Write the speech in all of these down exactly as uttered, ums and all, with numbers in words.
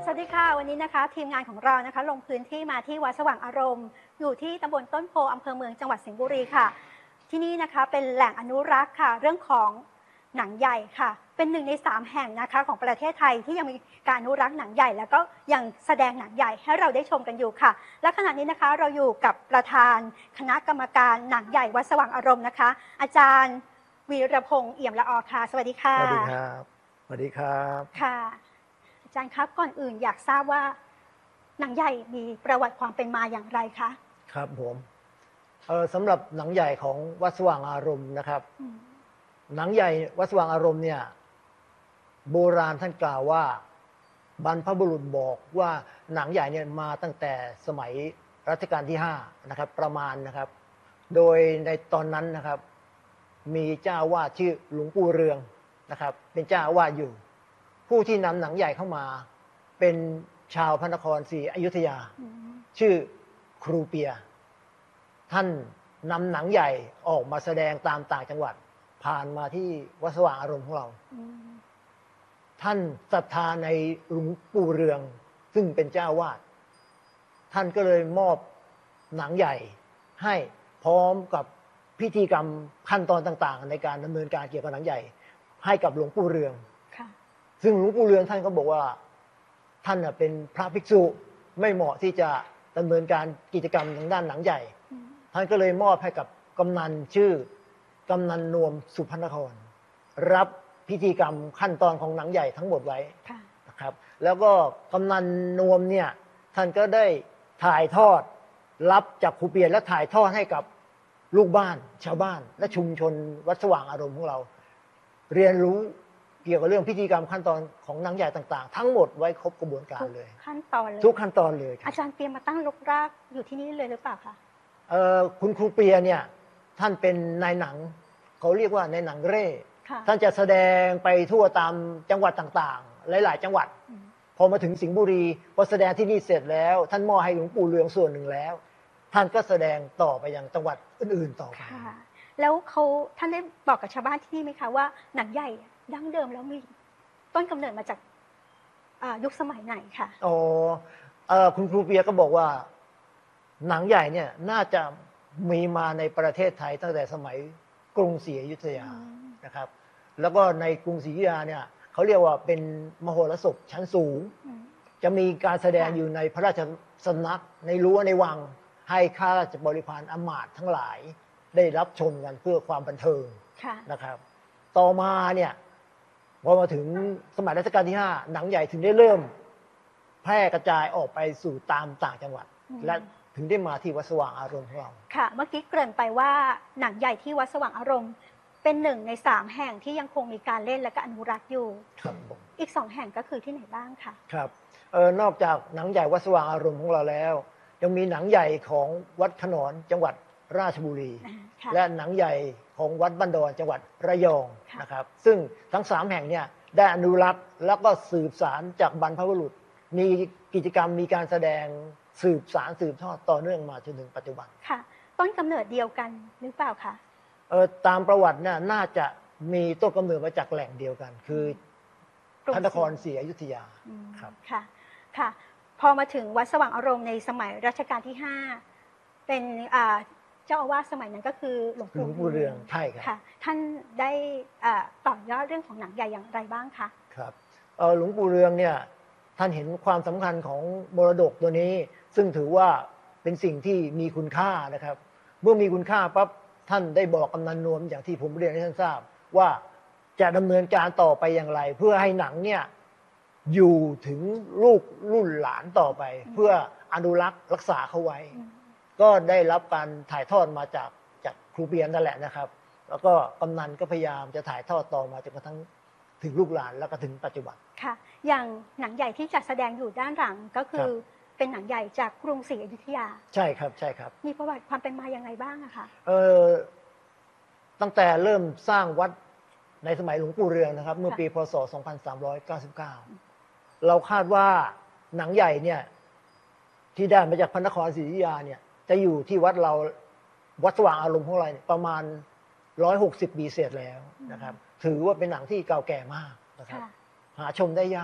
สวัสดีค่ะวันนี้นะคะทีมงานของเรานะคะลงพื้นที่มาที่วัดสว่างอารมณ์อยู่ที่ตำบลต้นโพอำเภอเมืองจังหวัดสิงห์บุรีค่ะที่นี่นะคะเป็นแหล่งอนุรักษ์ค่ะเรื่องของหนังใหญ่ค่ะเป็นหนึ่งในสามแห่งนะคะของประเทศไทยที่ยังมีการอนุรักษ์หนังใหญ่แล้วก็ยังแสดงหนังใหญ่ให้เราได้ชมกันอยู่ค่ะและขณะนี้นะคะเราอยู่กับประธานคณะกรรมการหนังใหญ่วัดสว่างอารมณ์นะคะอาจารย์วีรพงษ์เอี่ยมละออค่ะสวัสดีค่ะสวัสดีครับสวัสดีครับค่ะอาจารย์ครับก่อนอื่นอยากทราบว่าหนังใหญ่มีประวัติความเป็นมาอย่างไรคะครับผมเออสำหรับหนังใหญ่ของวัดสว่างอารมณ์นะครับหนังใหญ่วัดสว่างอารมณ์เนี่ยโบราณท่านกล่าวว่าบรรพบุรุษบอกว่าหนังใหญ่เนี่ยมาตั้งแต่สมัยรัชกาลที่ห้านะครับประมาณนะครับโดยในตอนนั้นนะครับมีเจ้าวาดชื่อหลวงปู่เรืองนะครับเป็นเจ้าวาดอยู่ผู้ที่นำหนังใหญ่เข้ามาเป็นชาวพระนครศรีอยุธยาชื่อครูเปียท่านนำหนังใหญ่ออกมาแสดงตามต่างจังหวัดผ่านมาที่วัดสว่างอารมณ์ของเราท่านศรัทธาในหลวงปู่เรืองซึ่งเป็นเจ้าวาดท่านก็เลยมอบหนังใหญ่ให้พร้อมกับพิธีกรรมขั้นตอนต่างๆในการดำเนินการเกี่ยวกับหนังใหญ่ให้กับหลวงปู่เรืองซึ่งหลวงปู่เรืองท่านก็บอกว่าท่านเป็นพระภิกษุไม่เหมาะที่จะดำเนินการกิจกรรมทางด้านหนังใหญ่ท่านก็เลยมอบให้กับกำนันชื่อกำนันนวมสุพรรณนครรับพิธีกรรมขั้นตอนของหนังใหญ่ทั้งหมดไว้นะครับแล้วก็กำนันนวมเนี่ยท่านก็ได้ถ่ายทอดรับจากครูเปียและถ่ายทอดให้กับลูกบ้านชาวบ้านและชุมชนวัดสว่างอารมณ์ของเราเรียนรู้เกี่ยวกับเรื่องพิธีกรรมขั้นตอนของหนังใหญ่ต่างๆทั้งหมดไว้ครบกระบวนการเลยขั้นตอนเลยทุกขั้นตอนเลยอาจารย์เปียมาตั้งรกรากอยู่ที่นี่เลยหรือเปล่าคะเอ่อคุณครูเปียเนี่ยท่านเป็นนายหนังเขาเรียกว่านายหนังเร่ท่านจะแสดงไปทั่วตามจังหวัดต่างๆหลายๆจังหวัดพอมาถึงสิงห์บุรีพอแสดงที่นี่เสร็จแล้วท่านมอบให้หลวงปู่เรืองส่วนหนึ่งแล้วท่านก็แสดงต่อไปยังจังหวัดอื่นๆต่อไปแล้วเขาท่านได้บอกกับชาวบ้านที่นี่ไหมคะว่าหนังใหญ่ดั้งเดิมแล้วมีต้นกำเนิดมาจากยุคสมัยไหนคะอ๋อคุณครูเปียก็บอกว่าหนังใหญ่เนี่ยน่าจะมีมาในประเทศไทยตั้งแต่สมัยกรุงศรีอยุธยานะครับแล้วก็ในกรุงศรีอยุธยาเนี่ยเขาเรียกว่าเป็นมโหรสพชั้นสูงจะมีการแสดงอยู่ในพระราชสำนักในรั้วในวังให้ข้าราชบริพารอมาตย์ทั้งหลายได้รับชมกันเพื่อความบันเทิงนะครับต่อมาเนี่ยพอมาถึงสมัยรัชกาลที่ห้าหนังใหญ่ถึงได้เริ่มแพร่กระจายออกไปสู่ตามต่างจังหวัดและถึงได้มาที่วัดสว่างอารมณ์ของเราค่ะเมื่อกี้เกริ่นไปว่าหนังใหญ่ที่วัดสว่างอารมณ์เป็นหนึ่งในสามแห่งที่ยังคงมีการเล่นและก็อนุรักษ์อยู่ครับอีกสองแห่งก็คือที่ไหนบ้างคะครับเออนอกจากหนังใหญ่วัดสว่างอารมณ์ของเราแล้วยังมีหนังใหญ่ของวัดขนอนจังหวัดราชบุรีและหนังใหญ่ของวัดบ้านดอนจังหวัดระยองนะครับซึ่งทั้งสามแห่งเนี่ยได้อนุรักษ์แล้วก็สืบสารจากบรรพบุรุษมีกิจกรรมมีการแสดงสืบสารสืบทอดต่อเนื่องมาจนถึงปัจจุบันค่ะต้นกำเนิดเดียวกันหรือเปล่าคะเออตามประวัติเนี่ยน่าจะมีต้นกำเนิดมาจากแหล่งเดียวกันคือพระนครศรีอยุธยาครับค่ะค่ะพอมาถึงวัดสว่างอารมณ์ในสมัยรัชกาลที่ห้าเป็นเจ้าอาวาสสมัยนั้นก็คือหลวงปู่เรืองใช่ครับท่านได้ต่อยอดเรื่องของหนังใหญ่อย่างไรบ้างคะครับหลวงปู่เรืองเนี่ยท่านเห็นความสำคัญของมรดกตัวนี้ซึ่งถือว่าเป็นสิ่งที่มีคุณค่านะครับเมื่อมีคุณค่าปั๊บท่านได้บอกกำนันนวมอย่างที่ผมเรียนให้ท่านทราบว่าจะดำเนินการต่อไปอย่างไรเพื่อให้หนังเนี่ยอยู่ถึงลูกรุ่นหลานต่อไปเพื่ออนุรักษ์รักษาเขาไว้ก็ได้รับการถ่ายทอดมาจากจากครูเปียนั่นแหละนะครับแล้วก็กำนันก็พยายามจะถ่ายทอดต่อมาจนกระทั่งถึงลูกหลานแล้วก็ถึงปัจจุบันค่ะอย่างหนังใหญ่ที่จัดแสดงอยู่ด้านหลังก็คือเป็นหนังใหญ่จากกรุงศรีอยุธยาใช่ครับใช่ครับมีประวัติความเป็นมาอย่างไรบ้างอะคะเออตั้งแต่เริ่มสร้างวัดในสมัยหลวงปู่เรืองนะครับเมื่อปีพศสองพันสามร้อยเก้าสิบเก้าเราคาดว่าหนังใหญ่เนี่ยที่ได้มาจากพระนครศรีอยุธยาเนี่ยจะอยู่ที่วัดเราวัดสว่างอารมณ์ของเราประมาณหนึ่งร้อยหกสิบปีเศษแล้วนะครับถือว่าเป็นหนังที่เก่าแก่มากนะครับหาชมได้ยาก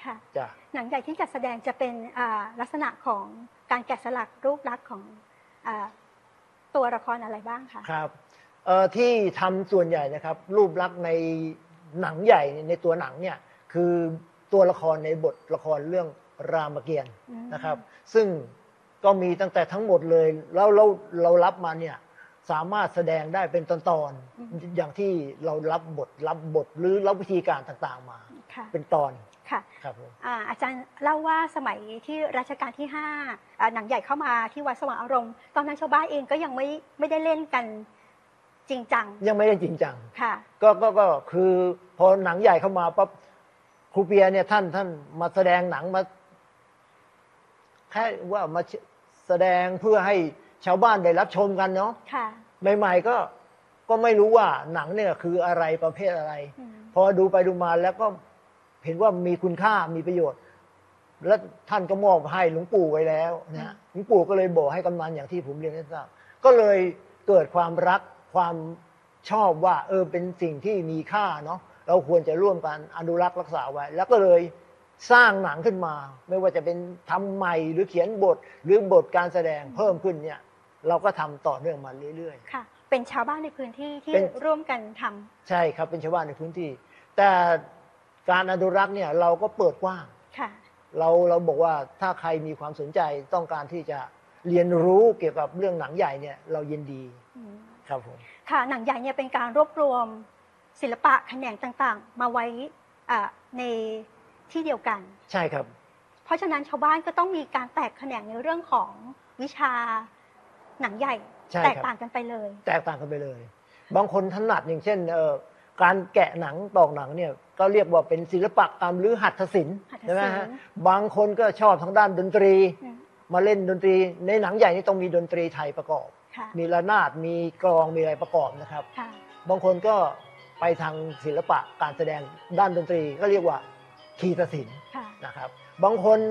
ค่ะจ้ะหนังใหญ่ที่จัดแสดงจะเป็นอ่าลักษณะของการแกะสลักรูปลักษณ์ของอ่าตัวละครอะไรบ้างคะครับเอ่อที่ทำส่วนใหญ่นะครับ รูปลักษณ์ในหนังใหญ่ในตัวหนังเนี่ยคือตัวละครในบทละครเรื่องรามเกียรติ์อืมนะครับ ซึ่งก็มีตั้งแต่ทั้งหมดเลยแล้วเราเรารับมาเนี่ยสามารถแสดงได้เป็นตอนๆอย่างที่เรารับบทรับบทหรือรับวิธีการต่างๆมาค่ะเป็นตอนค่ะครับผมอ่าอาจารย์เล่าว่าสมัยที่รัชกาลที่ห้าอ่าหนังใหญ่เข้ามาที่วัดสว่างอารมณ์ ตอนนั้นชาวบ้านเองก็ยังไม่ไม่ได้เล่นกันจริงจังยังไม่ได้จริงจังค่ะก็ก็ก็คือพอหนังใหญ่เข้ามาปั๊บครูเปียเนี่ยท่านท่านมาแสดงหนังมาแค่ว่ามาแสดงเพื่อให้ชาวบ้านได้รับชมกันเนาะค่ะใหม่ๆก็ก็ไม่รู้ว่าหนังเนี่ยคืออะไรประเภทอะไรอืมพอดูไปดูมาแล้วก็เห็นว่ามีคุณค่ามีประโยชน์ แล้วท่านก็มอบให้หลวงปู่ไว้แล้วนะฮะหลวงปู่ก็เลยบอกให้กำนันอย่างที่ผมเรียนให้ทราบก็เลยเกิดความรักความชอบว่า เออเป็นสิ่งที่มีค่าเนาะเราควรจะร่วมกันอนุรักษ์รักษาไว้ แล้วก็เลยสร้างหนังขึ้นมา ไม่ว่าจะเป็นทำใหม่หรือเขียนบท หรือบทการแสดงเพิ่มขึ้นเนี่ย เราก็ทำต่อเนื่องมาเรื่อยๆค่ะ เป็นชาวบ้านในพื้นที่ที่เป็นร่วมกันทำใช่ครับเป็นชาวบ้านในพื้นที่ แต่การอนุรักษ์เนี่ยเราก็เปิดกว้างค่ะเราเราบอกว่าถ้าใครมีความสนใจต้องการที่จะเรียนรู้เกี่ยวกับเรื่องหนังใหญ่เนี่ยเรายินดีอืมครับผมค่ะ หนังใหญ่เนี่ยเป็นการรวบรวมศิลปะแขนงต่างๆ มาไว้อ่าในที่เดียวกันใช่ครับเพราะฉะนั้นชาวบ้านก็ต้องมีการแตกแขนงในเรื่องของวิชาหนังใหญ่ใช่แตกครับต่างกันไปเลยแตกต่างกันไปเลย บางคนถนัดอย่างเช่นเอ่อการแกะหนังตอกหนังเนี่ยก็เรียกว่าเป็นศิลปกรรมหรือหัตถศิลป์หัตถศิลป์ใช่ไหมฮะบางคนก็ชอบทางด้านดนตรีอืมมาเล่นดนตรี ในหนังใหญ่นี่ต้องมีดนตรีไทยประกอบค่ะมีระนาดมีกลองมีอะไรประกอบนะครับค่ะบางคนก็ไปทางศิลปะการแสดงด้านดนตรีก็เรียกว่าคีตศิลป์ค่ะนะครับ บางคน